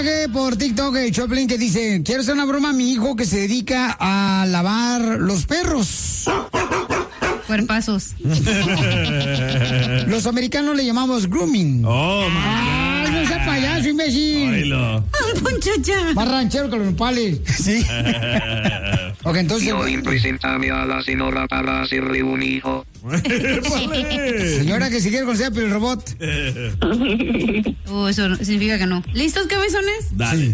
mensaje por TikTok de Choplin que dice, quiero hacer una broma a mi hijo que se dedica a lavar los perros. Cuerpazos. Los americanos le llamamos grooming. Oh, my God. ¡Ay, no sea payaso, imbécil! Oílo. Ponchocha. Más ranchero que los nopales. Sí. Ok, entonces... Preséntame a la señora para hacerle un hijo. Señora que si quiere conocer el robot. Eso significa que no. ¿Listos, cabezones? Dale. Sí.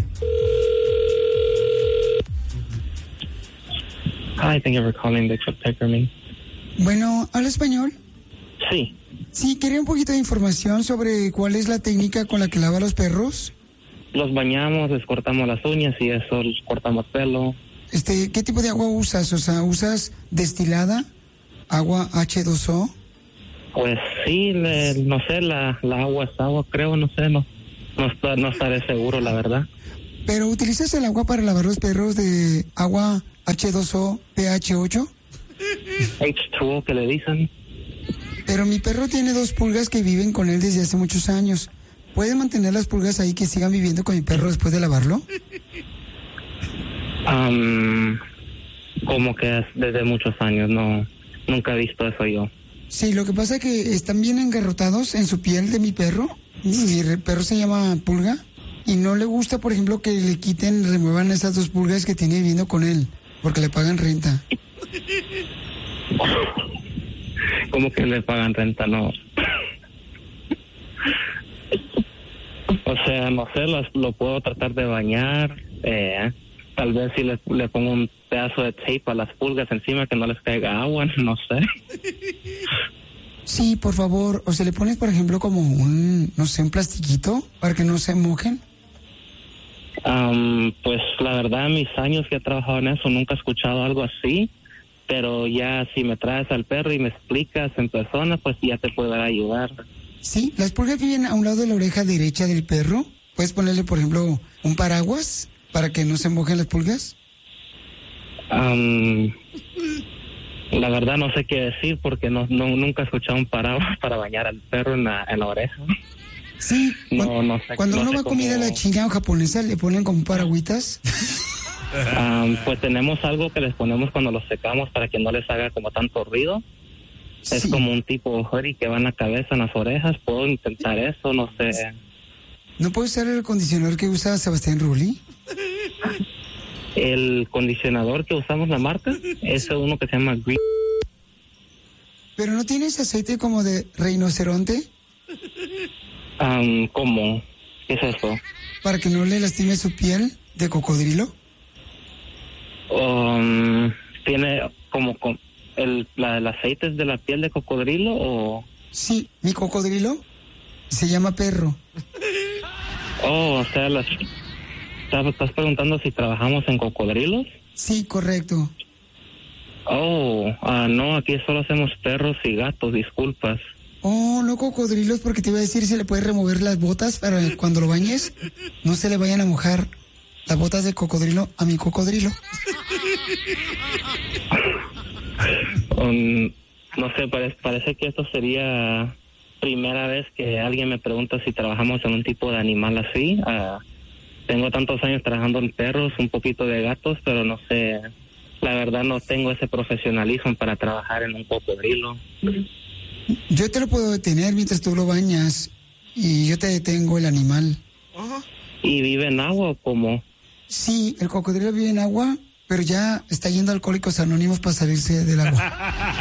Hi, thank you for calling the Peppermint. Bueno, ¿habla español? Sí. Sí, quería un poquito de información sobre cuál es la técnica con la que lava los perros. Los bañamos, les cortamos las uñas y eso, les cortamos pelo. ¿Qué tipo de agua usas? O sea, ¿usas destilada? ¿Agua H2O? Pues sí, no sé, la agua es agua, creo, no sé, no estaré seguro, la verdad. ¿Pero utilizas el agua para lavar los perros de agua H2O pH 8? H2O que le dicen. Pero mi perro tiene 2 pulgas que viven con él desde hace muchos años. ¿Puede mantener las pulgas ahí que sigan viviendo con mi perro después de lavarlo? Como que desde muchos años, nunca he visto eso yo. Sí, lo que pasa es que están bien engarrotados en su piel de mi perro. Mi perro se llama Pulga. Y no le gusta, por ejemplo, que le remuevan esas 2 pulgas que tiene viviendo con él. Porque le pagan renta. ¿Cómo que le pagan renta? No. O sea, no sé, lo puedo tratar de bañar. Tal vez si le pongo un pedazo de tape a las pulgas encima que no les caiga agua, no sé. Sí, por favor. O se le pones, por ejemplo, como un plastiquito para que no se mojen. Pues la verdad, mis años que he trabajado en eso, nunca he escuchado algo así. Pero ya si me traes al perro y me explicas en persona, pues ya te puedo ayudar. Sí, las pulgas viven a un lado de la oreja derecha del perro. Puedes ponerle, por ejemplo, un paraguas para que no se mojen las pulgas. La verdad no sé qué decir porque nunca he escuchado un paraguas para bañar al perro en la oreja. Sí, no sé. Cuando no uno sé va a comida a la china o japonesa, le ponen como paragüitas. Pues tenemos algo que les ponemos cuando los secamos para que no les haga como tanto ruido. Sí. Es como un tipo hoodie que va en la cabeza, en las orejas. Puedo intentar eso, no sé. ¿No puede usar el acondicionador que usa Sebastián Rulli? El acondicionador que usamos, la marca, es uno que se llama Green. ¿Pero no tienes aceite como de rinoceronte? ¿Cómo? ¿Qué es eso? ¿Para que no le lastime su piel de cocodrilo? ¿Tiene como el aceite de la piel de cocodrilo o...? Sí, mi cocodrilo se llama perro. O sea, ¿estás preguntando si trabajamos en cocodrilos? Sí, correcto. No, aquí solo hacemos perros y gatos, disculpas. Oh, no cocodrilos, porque te iba a decir si le puedes remover las botas para cuando lo bañes no se le vayan a mojar las botas de cocodrilo a mi cocodrilo. No sé, parece que esto sería primera vez que alguien me pregunta si trabajamos en un tipo de animal así. Tengo tantos años trabajando en perros, un poquito de gatos, pero no sé, la verdad no tengo ese profesionalismo para trabajar en un cocodrilo. Yo te lo puedo detener mientras tú lo bañas y yo te detengo el animal. ¿Y vive en agua o cómo? Sí, el cocodrilo vive en agua, pero ya está yendo a Alcohólicos Anónimos para salirse del agua.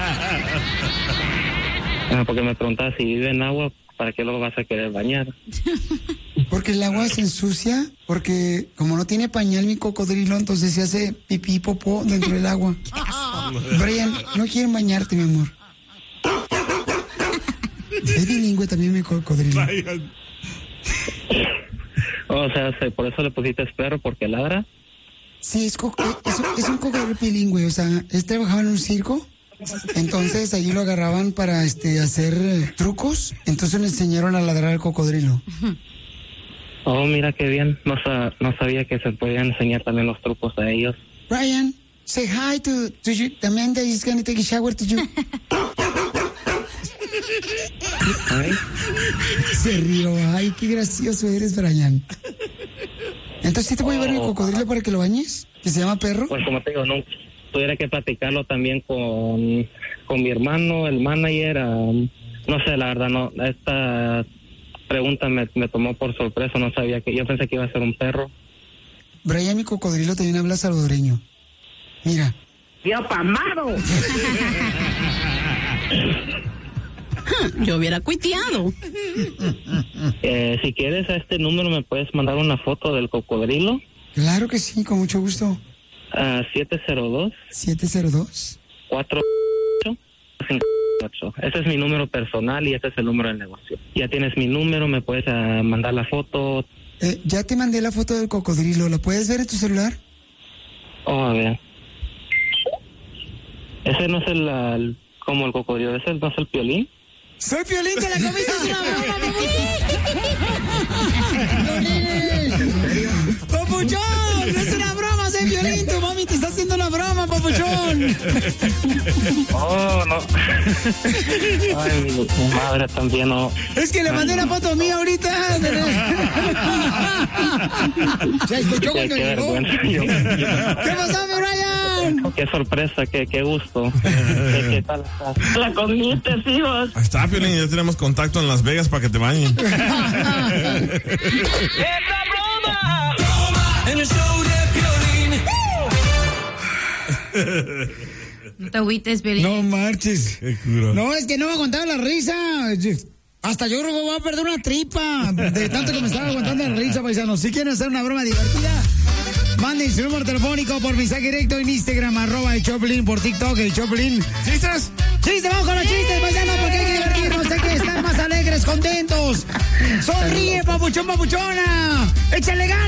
Porque me preguntaba si vive en agua, ¿para qué lo vas a querer bañar? Porque el agua se ensucia, porque como no tiene pañal mi cocodrilo, entonces se hace pipí y popó dentro del agua. Brian, no quieren bañarte, mi amor. Es bilingüe también mi cocodrilo. O sea, por eso le pusiste perro, porque ladra. Sí, es un cocodrilo bilingüe, o sea, él trabajaba en un circo, entonces allí lo agarraban para hacer trucos, entonces le enseñaron a ladrar al cocodrilo. Oh, mira qué bien, no sabía que se podían enseñar también los trucos a ellos. Brian, say hi to you, the man that is going to take a shower to you. Ay. Se rió, ay, qué gracioso eres, Brian. Entonces, ¿sí te voy a llevar mi cocodrilo para que lo bañes? ¿Que se llama Perro? Pues como te digo, no tuviera que platicarlo también con mi hermano, el manager. No sé, la verdad, no. Esta pregunta me tomó por sorpresa, no sabía que. Yo pensé que iba a ser un perro. Brian, mi cocodrilo también habla salvadoreño. Mira. ¡Dios pamado! Yo hubiera cuiteado. Si quieres, a este número me puedes mandar una foto del cocodrilo. Claro que sí, con mucho gusto. 702. 702. 4858. Ese es mi número personal y este es el número del negocio. Ya tienes mi número, me puedes mandar la foto. Ya te mandé la foto del cocodrilo. ¿La puedes ver en tu celular? A ver. Ese no es como el cocodrilo, ese no es el Piolín. ¡Soy Piolín, te la comiste! ¡Es una broma, ¡Papuchón! ¡Es una broma, soy Piolín! ¡Tu mami te está haciendo una broma, papuchón! Oh, no. Ay, mi madre también no. Es que le mandé una foto mía ahorita. ¿Se escuchó cuando llegó? ¿Qué pasó, mi Brian? Qué sorpresa, qué gusto. ¿Qué tal estás? La comiste, hijos. Ahí está, Piolín, ya tenemos contacto en Las Vegas para que te bañen. ¡Es la broma! En el show de Piolín. No te agüites, Piolín. No marches. No, es que no me aguantaba la risa. Hasta yo creo que voy a perder una tripa de tanto que me estaba aguantando la risa, paisanos. Si quieren hacer una broma divertida, manden su número telefónico por mensaje directo en Instagram, @el Choplin, por TikTok, el Choplin. ¿Chistes? ¡Chistes! ¡Vamos con los chistes, paisanos! Porque hay que divertirnos, hay que estar más alegres, contentos. ¡Sonríe, papuchón, papuchona! ¡Échale ganas!